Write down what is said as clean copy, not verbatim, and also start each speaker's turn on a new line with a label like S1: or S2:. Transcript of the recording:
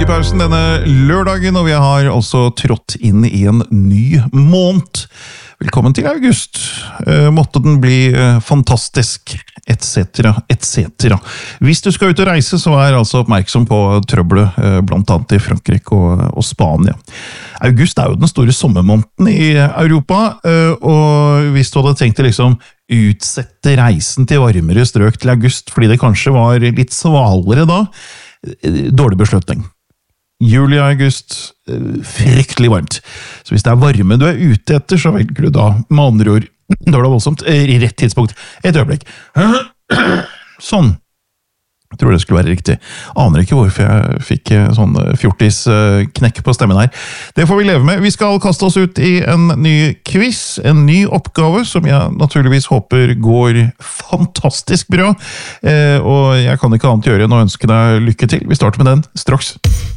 S1: feriepausen denne lørdagen, og vi har også trådt inn i en ny måned. Velkommen til august. Måtte den bli fantastisk, etc., etc. Hvis du skal ut og reise, så altså oppmerksom på trøbbelet, blant annet i Frankrike og Spania. August jo den store sommermåneden i Europa, og hvis du hadde tenkt å liksom utsette reisen til varmere strøk til august, fordi det kanskje var litt svalere da, dårlig beslutning. Juli og august, fryktelig varmt. Så hvis det varme du ute etter, så velger du da, med andre ord, da det voldsomt, i rett tidspunkt. Et øyeblikk. Sånn. Jeg tror det skulle være riktig. Aner ikke hvorfor jeg fikk sånn fjortis-knekk på stemmen her. Det får vi leve med. Vi skal kaste oss ut i en ny quiz, en ny oppgave, som jeg naturligvis håper går fantastisk bra. Og jeg kan ikke annet gjøre enn å ønske deg lykke til. Vi starter med den straks.